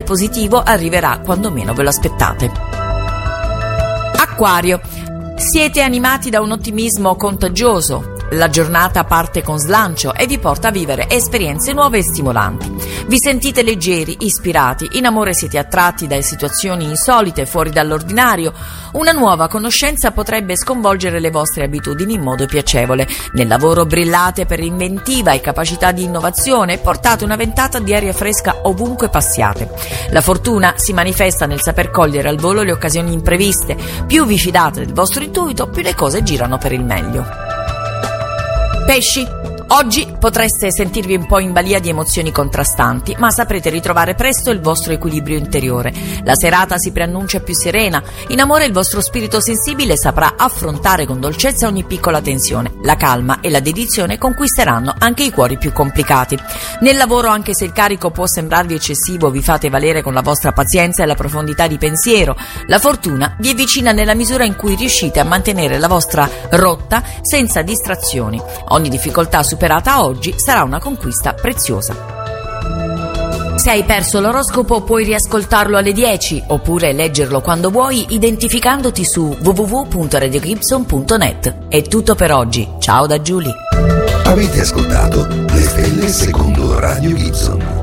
positivo arriverà quando meno ve lo aspettate. Acquario. Siete animati da un ottimismo contagioso. La giornata parte con slancio e vi porta a vivere esperienze nuove e stimolanti. Vi sentite leggeri, ispirati, in amore siete attratti da situazioni insolite, fuori dall'ordinario. Una nuova conoscenza potrebbe sconvolgere le vostre abitudini in modo piacevole. Nel lavoro brillate per inventiva e capacità di innovazione, portate una ventata di aria fresca ovunque passiate. La fortuna si manifesta nel saper cogliere al volo le occasioni impreviste. Più vi fidate del vostro intuito, più le cose girano per il meglio. Pesci. Oggi potreste sentirvi un po' in balia di emozioni contrastanti, ma saprete ritrovare presto il vostro equilibrio interiore. La serata si preannuncia più serena. In amore il vostro spirito sensibile saprà affrontare con dolcezza ogni piccola tensione. La calma e la dedizione conquisteranno anche i cuori più complicati. Nel lavoro, anche se il carico può sembrarvi eccessivo, vi fate valere con la vostra pazienza e la profondità di pensiero. La fortuna vi è vicina nella misura in cui riuscite a mantenere la vostra rotta senza distrazioni. Ogni difficoltà superata oggi sarà una conquista preziosa. Se hai perso l'oroscopo puoi riascoltarlo alle 10 oppure leggerlo quando vuoi identificandoti su www.radiogibson.net. È tutto per oggi. Ciao da Giulia. Avete ascoltato Le Stelle secondo Radio Gibson.